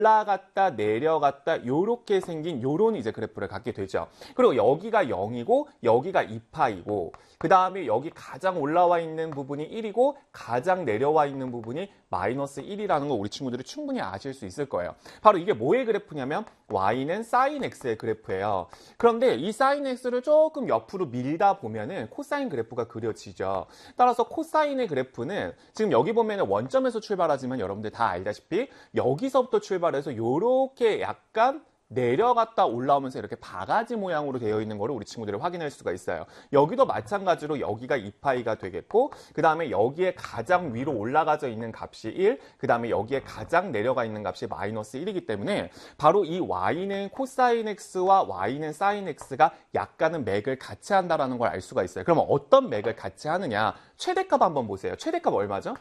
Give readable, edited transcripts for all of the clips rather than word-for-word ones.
올라갔다 내려갔다 요렇게 생긴 요런 이제 그래프를 갖게 되죠. 그리고 여기가 0이고 여기가 2파이고 그 다음에 여기 가장 올라와 있는 부분이 1이고 가장 내려와 있는 부분이 마이너스 1이라는 거 우리 친구들이 충분히 아실 수 있을 거예요. 바로 이게 뭐의 그래프냐면 y는 sin x의 그래프예요. 그런데 이 sin x를 조금 옆으로 밀다 보면은 코사인 그래프가 그려지죠. 따라서 코사인의 그래프는 지금 여기 보면은 원점에서 출발하지만 여러분들 다 알다시피 여기서부터 출발해서 요렇게 약간 내려갔다 올라오면서 이렇게 바가지 모양으로 되어 있는 거를 우리 친구들이 확인할 수가 있어요. 여기도 마찬가지로 여기가 2파이가 되겠고 그 다음에 여기에 가장 위로 올라가져 있는 값이 1, 그 다음에 여기에 가장 내려가 있는 값이 마이너스 1이기 때문에 바로 이 y는 코사인 x와 y는 sin x가 약간은 맥을 같이 한다는 걸 알 수가 있어요. 그러면 어떤 맥을 같이 하느냐? 최대값 한번 보세요. 최대값 얼마죠?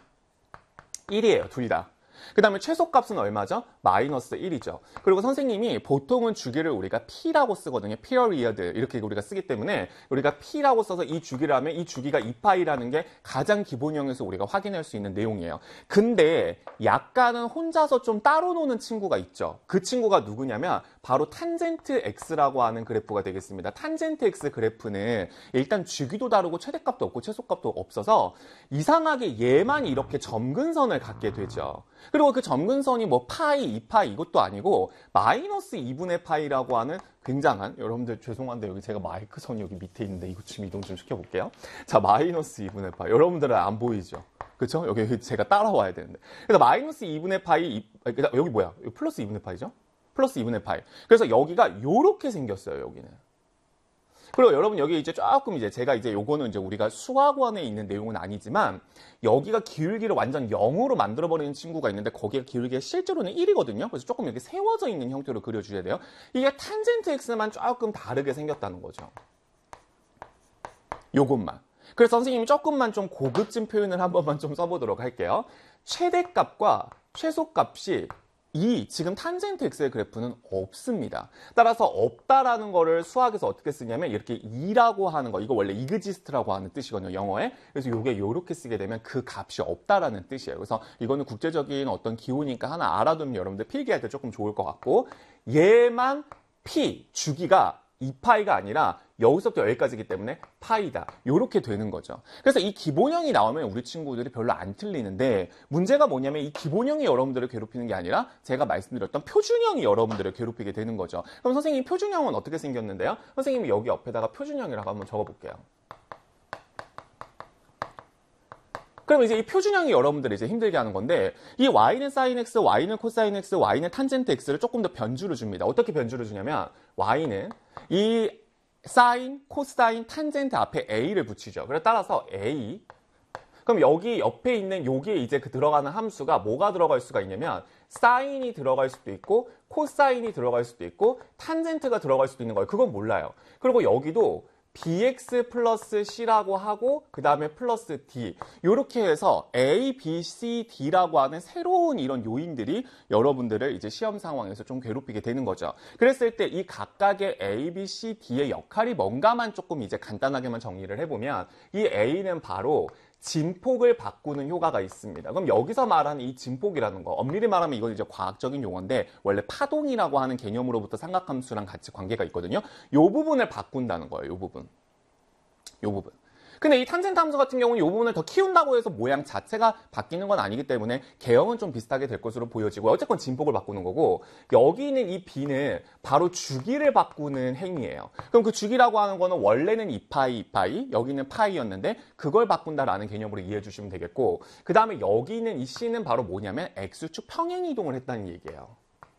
1이에요. 둘 다. 그 다음에 최소값은 얼마죠? 마이너스 1이죠. 그리고 선생님이 보통은 주기를 우리가 P라고 쓰거든요. period 이렇게 우리가 쓰기 때문에 우리가 P라고 써서 이 주기를 하면 이 주기가 2파이라는 게 가장 기본형에서 우리가 확인할 수 있는 내용이에요. 근데 약간은 혼자서 좀 따로 노는 친구가 있죠. 그 친구가 누구냐면 바로 탄젠트 x라고 하는 그래프가 되겠습니다. 탄젠트 x 그래프는 일단 주기도 다르고 최대값도 없고 최소값도 없어서 이상하게 얘만 이렇게 점근선을 갖게 되죠. 그리고 그 점근선이 뭐 파이, 2파이 이것도 아니고 마이너스 2분의 파이라고 하는 굉장한, 여러분들 죄송한데 여기 제가 마이크 선이 여기 밑에 있는데 이거 좀 이동 좀 시켜볼게요. 자, 마이너스 2분의 파이. 여러분들은 안 보이죠? 그쵸? 여기 제가 따라와야 되는데. 그래서 마이너스 2분의 파이, 여기 뭐야? 여기 플러스 2분의 파이죠? 플러스 2분의 파이. 그래서 여기가 요렇게 생겼어요, 여기는. 그리고 여러분 여기 이제 조금 이제 제가 이제 요거는 이제 우리가 수학원에 있는 내용은 아니지만 여기가 기울기를 완전 0으로 만들어버리는 친구가 있는데 거기가 기울기가 실제로는 1이거든요. 그래서 조금 이렇게 세워져 있는 형태로 그려주셔야 돼요. 이게 탄젠트 x만 조금 다르게 생겼다는 거죠. 요것만. 그래서 선생님이 조금만 좀 고급진 표현을 한 번만 좀 써보도록 할게요. 최대값과 최소값이 지금 탄젠트 x의 그래프는 없습니다. 따라서 없다라는 거를 수학에서 어떻게 쓰냐면 이렇게 2라고 하는 거, 이거 원래 이그지스트라고 하는 뜻이거든요, 영어에. 그래서 이게 이렇게 쓰게 되면 그 값이 없다라는 뜻이에요. 그래서 이거는 국제적인 어떤 기호니까 하나 알아두면 여러분들 필기할 때 조금 좋을 것 같고, 얘만 p 주기가 2파이가 아니라 여기서부터 여기까지이기 때문에 파이다. 이렇게 되는 거죠. 그래서 이 기본형이 나오면 우리 친구들이 별로 안 틀리는데 문제가 뭐냐면 이 기본형이 여러분들을 괴롭히는 게 아니라 제가 말씀드렸던 표준형이 여러분들을 괴롭히게 되는 거죠. 그럼 선생님 표준형은 어떻게 생겼는데요? 선생님이 여기 옆에다가 표준형이라고 한번 적어볼게요. 그럼 이제 이 표준형이 여러분들을 이제 힘들게 하는 건데 이 y는 sin x, y는 cosine x, y는 탄젠트 x를 조금 더 변주를 줍니다. 어떻게 변주를 주냐면 y는 이 sin, cosine, 탄젠트 앞에 a를 붙이죠. 그래서 따라서 a. 그럼 여기 옆에 있는 여기에 이제 그 들어가는 함수가 뭐가 들어갈 수가 있냐면 sine이 들어갈 수도 있고 cosine이 들어갈 수도 있고 탄젠트가 들어갈 수도 있는 거예요. 그건 몰라요. 그리고 여기도 bx 플러스 c라고 하고 그 다음에 플러스 d 이렇게 해서 a, b, c, d라고 하는 새로운 이런 요인들이 여러분들을 이제 시험 상황에서 좀 괴롭히게 되는 거죠. 그랬을 때 이 각각의 a, b, c, d의 역할이 뭔가만 조금 이제 간단하게만 정리를 해보면 이 a는 바로 진폭을 바꾸는 효과가 있습니다. 그럼 여기서 말하는 이 진폭이라는 거, 엄밀히 말하면 이건 이제 과학적인 용어인데 원래 파동이라고 하는 개념으로부터 삼각함수랑 같이 관계가 있거든요. 이 부분을 바꾼다는 거예요. 이 부분. 근데 이 탄젠트 함수 같은 경우는 이 부분을 더 키운다고 해서 모양 자체가 바뀌는 건 아니기 때문에 개형은 좀 비슷하게 될 것으로 보여지고 어쨌건 진폭을 바꾸는 거고 여기 있는 이 b는 바로 주기를 바꾸는 행위예요. 그럼 그 주기라고 하는 거는 원래는 2파이 여기는 파이였는데 그걸 바꾼다라는 개념으로 이해해 주시면 되겠고 그 다음에 여기 있는 이 c는 바로 뭐냐면 x축 평행 이동을 했다는 얘기예요.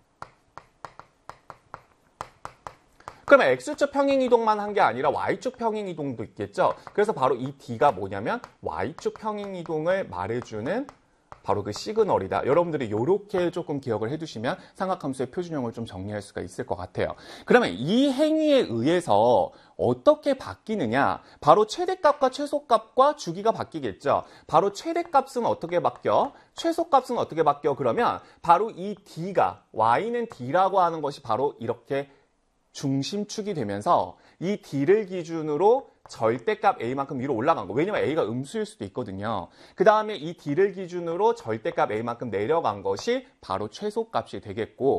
그러면 X축 평행이동만 한 게 아니라 Y축 평행이동도 있겠죠. 그래서 바로 이 D가 뭐냐면 Y축 평행이동을 말해주는 바로 그 시그널이다. 여러분들이 이렇게 조금 기억을 해두시면 삼각함수의 표준형을 좀 정리할 수가 있을 것 같아요. 그러면 이 행위에 의해서 어떻게 바뀌느냐? 바로 최대값과 최소값과 주기가 바뀌겠죠. 바로 최대값은 어떻게 바뀌어? 최소값은 어떻게 바뀌어? 그러면 바로 이 D가, Y는 D라고 하는 것이 바로 이렇게 중심축이 되면서 이 D를 기준으로 절대값 A만큼 위로 올라간 거. 왜냐면 A가 음수일 수도 있거든요. 그 다음에 이 D를 기준으로 절대값 A만큼 내려간 것이 바로 최소값이 되겠고